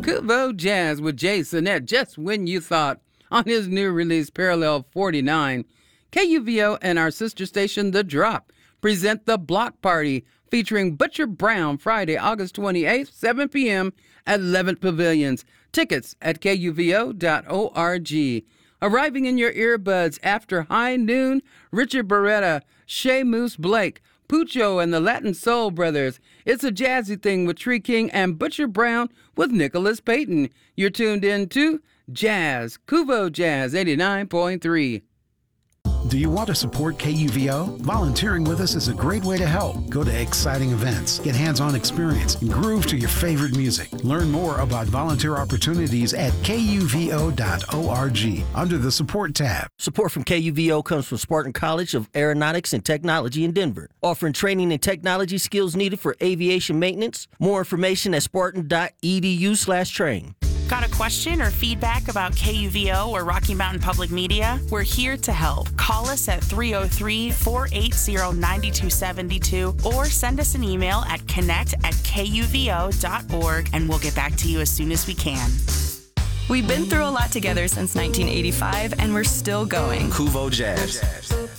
Kuvo Jazz with Jay Sinette, just when you thought, on his new release, Parallel 49. KUVO and our sister station, The Drop, present The Block Party, featuring Butcher Brown, Friday, August 28th, 7 p.m. at 11th Pavilions. Tickets at kuvo.org. Arriving in your earbuds after high noon, Richard Beretta, Shea Moose Blake, Pucho and the Latin Soul Brothers. It's a jazzy thing with Tree King and Butcher Brown with Nicholas Payton. You're tuned in to Jazz, Kuvo Jazz 89.3. Do you want to support KUVO? Volunteering with us is a great way to help. Go to exciting events, get hands-on experience, and groove to your favorite music. Learn more about volunteer opportunities at kuvo.org under the Support tab. Support from KUVO comes from Spartan College of Aeronautics and Technology in Denver, offering training and technology skills needed for aviation maintenance. More information at spartan.edu/train. Got a question or feedback about KUVO or Rocky Mountain Public Media? We're here to help. Call us at 303-480-9272 or send us an email at connect@kuvo.org and we'll get back to you as soon as we can. We've been through a lot together since 1985 and we're still going. Kuvo Jazz.